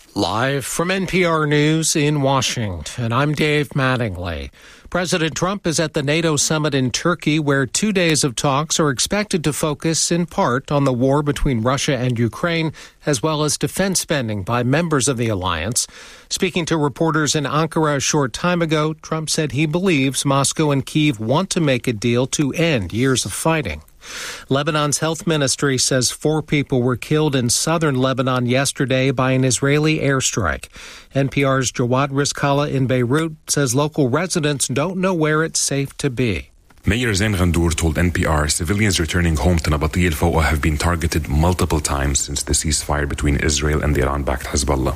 Live from NPR News in Washington, I'm Dave Mattingly. President Trump is at the NATO summit in Turkey, where 2 days of talks are expected to focus in part on the war between Russia and Ukraine, as well as defense spending by members of the alliance. Speaking to reporters in Ankara a short time ago, Trump said he believes Moscow and Kyiv want to make a deal to end years of fighting. Lebanon's health ministry says 4 people were killed in southern Lebanon yesterday by an Israeli airstrike. NPR's Jawad Rizkallah in Beirut says local residents don't know where it's safe to be. Mayor Zain Ghandour told NPR civilians returning home to Nabati al-Fawqa have been targeted multiple times since the ceasefire between Israel and the Iran-backed Hezbollah.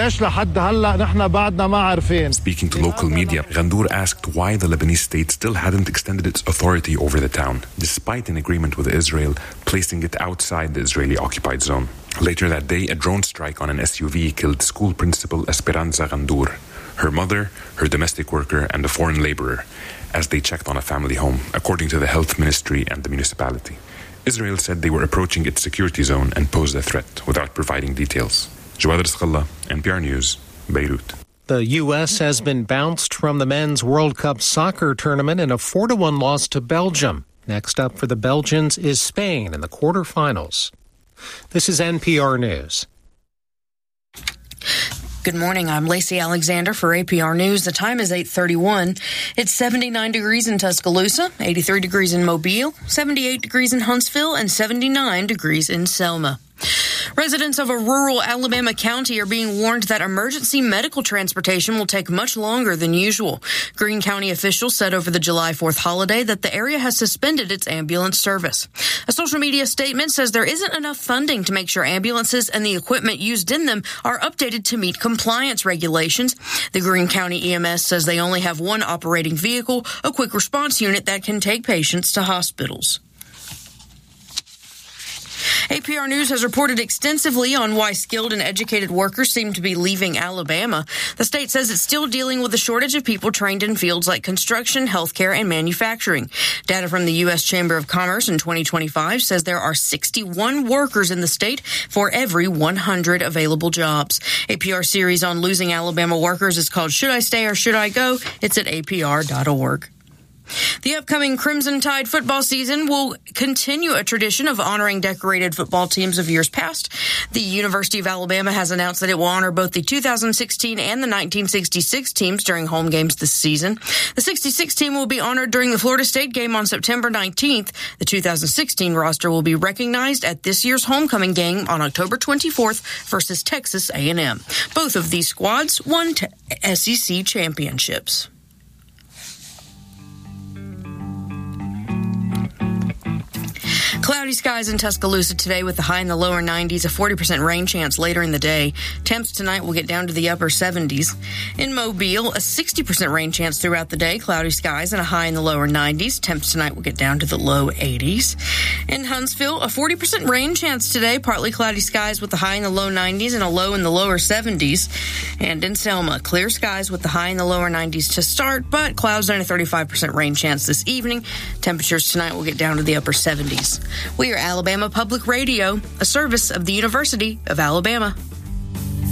Speaking to local media, Ghandour asked why the Lebanese state still hadn't extended its authority over the town, despite an agreement with Israel placing it outside the Israeli-occupied zone. Later that day, a drone strike on an SUV killed school principal Esperanza Ghandour, her mother, her domestic worker, and a foreign laborer, as they checked on a family home, according to the health ministry and the municipality. Israel said they were approaching its security zone and posed a threat without providing details. Jawad Rizkallah, NPR News, Beirut. The U.S. has been bounced from the Men's World Cup soccer tournament in a 4-1 loss to Belgium. Next up for the Belgians is Spain in the quarterfinals. This is NPR News. Good morning. I'm Lacey Alexander for APR News. The time is 8:31. It's 79 degrees in Tuscaloosa, 83 degrees in Mobile, 78 degrees in Huntsville, and 79 degrees in Selma. Residents of a rural Alabama county are being warned that emergency medical transportation will take much longer than usual. Greene County officials said over the July 4th holiday that the area has suspended its ambulance service. A social media statement says there isn't enough funding to make sure ambulances and the equipment used in them are updated to meet compliance regulations. The Greene County EMS says they only have one operating vehicle, a quick response unit that can take patients to hospitals. APR News has reported extensively on why skilled and educated workers seem to be leaving Alabama. The state says it's still dealing with a shortage of people trained in fields like construction, healthcare, and manufacturing. Data from the U.S. Chamber of Commerce in 2025 says there are 61 workers in the state for every 100 available jobs. APR series on losing Alabama workers is called Should I Stay or Should I Go? It's at apr.org. The upcoming Crimson Tide football season will continue a tradition of honoring decorated football teams of years past. The University of Alabama has announced that it will honor both the 2016 and the 1966 teams during home games this season. The 66 team will be honored during the Florida State game on September 19th. The 2016 roster will be recognized at this year's homecoming game on October 24th versus Texas A&M. Both of these squads won SEC championships. Cloudy skies in Tuscaloosa today with the high in the lower 90s, a 40% rain chance later in the day. Temps tonight will get down to the upper 70s. In Mobile, a 60% rain chance throughout the day, cloudy skies and a high in the lower 90s. Temps tonight will get down to the low 80s. In Huntsville, a 40% rain chance today, partly cloudy skies with the high in the low 90s and a low in the lower 70s. And in Selma, clear skies with the high in the lower 90s to start, but clouds and a 35% rain chance this evening. Temperatures tonight will get down to the upper 70s. We are Alabama Public Radio, a service of the University of Alabama.